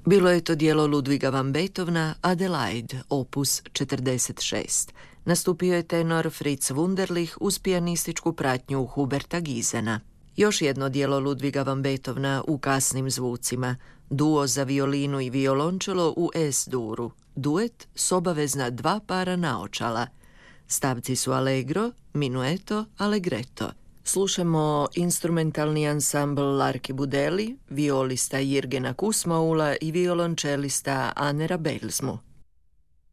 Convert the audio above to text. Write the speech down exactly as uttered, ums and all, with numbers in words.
Bilo je to dijelo Ludwiga van Beethovena Adelaide, opus četrdeset šest. Nastupio je tenor Fritz Wunderlich uz pijanističku pratnju Huberta Gisena. Još jedno dijelo Ludwiga van Beethovena u kasnim zvucima, duo za violinu i violončelo u Es-duru, duet s obavezna dva para naočala. Stavci su allegro, minueto, allegretto. Slušamo instrumentalni ansambl Larki Budeli, violista Jirgena Kusmaula i violončelista Anera Belsmu.